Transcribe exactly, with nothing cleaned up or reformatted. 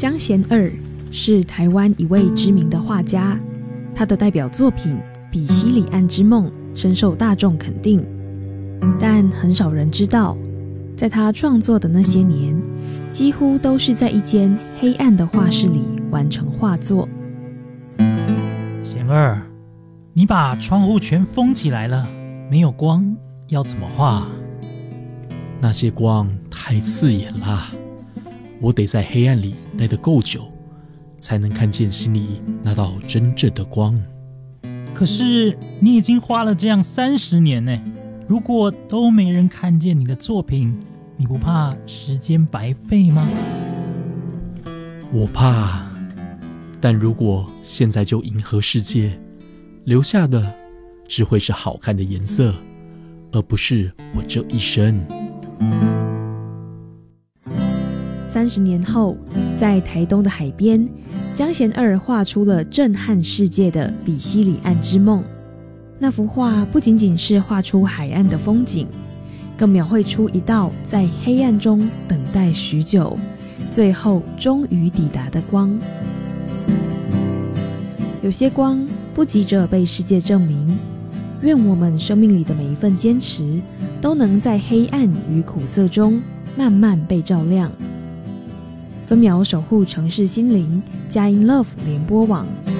江贤二是台湾一位知名的画家，他的代表作品《比西里岸之梦》深受大众肯定，但很少人知道，在他创作的那些年，几乎都是在一间黑暗的画室里完成画作。 贤二，你把窗户全封起来了，没有光，要怎么画？ 那些光太刺眼了，我得在黑暗里待得够久，才能看见心里那道真正的光。 可是你已经花了这样三十年呢，如果都没人看见你的作品，你不怕时间白费吗？ 我怕，但如果现在就迎合世界，留下的只会是好看的颜色，而不是我这一生。 三十年后，在台东的海边，江贤二画出了震撼世界的《比西里岸之梦》。那幅画不仅仅是画出海岸的风景，更描绘出一道在黑暗中等待许久，最后终于抵达的光。有些光不急着被世界证明，愿我们生命里的每一份坚持，都能在黑暗与苦涩中慢慢被照亮。分秒守护城市心灵，佳音 Love 联播网。